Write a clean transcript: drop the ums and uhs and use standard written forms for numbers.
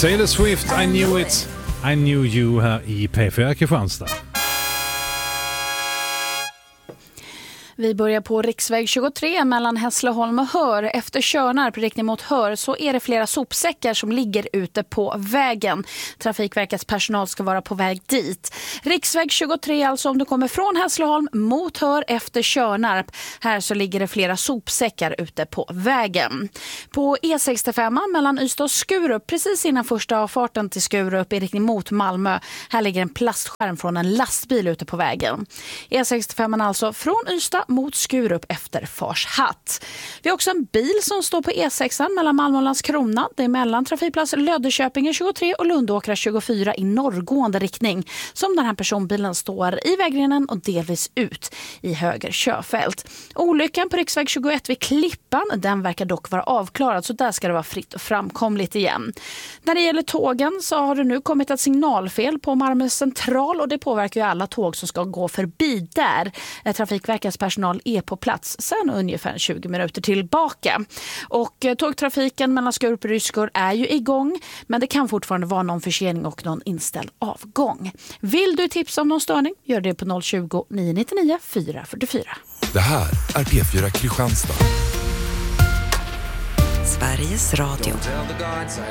Taylor Swift, I knew it, I knew you här i P4 Kristianstad. Vi börjar på riksväg 23 mellan Hässleholm och Hör. Efter Tjörnarp riktning mot Hör så är det flera sopsäckar som ligger ute på vägen. Trafikverkets personal ska vara på väg dit. Riksväg 23 alltså om du kommer från Hässleholm mot Hör efter Tjörnarp. Här så ligger det flera sopsäckar ute på vägen. På E65 mellan Ystad och Skurup precis innan första avfarten till Skurup i riktning mot Malmö. Här ligger en plastskärm från en lastbil ute på vägen. E65 alltså från Ystad mot Skurup efter Farshatt. Vi har också en bil som står på E6 mellan Malmö och Landskrona. Det är mellan trafikplats Löddeköpinge 23 och Lundåkra 24 i norrgående riktning. Som den här personbilen står i vägrenen och delvis ut i höger körfält. Olyckan på riksväg 21 vid Klippan, den verkar dock vara avklarad så där ska det vara fritt och framkomligt igen. När det gäller tågen så har det nu kommit ett signalfel på Malmö central och det påverkar ju alla tåg som ska gå förbi där. Trafikverkets personal är på plats sedan ungefär 20 minuter tillbaka. Och tågtrafiken mellan Skurup och Ryskor är ju igång men det kan fortfarande vara någon försening och någon inställd avgång. Vill du tipsa om någon störning? Gör det på 020 999 444. Det här är P4 Kristianstad. Sveriges Radio.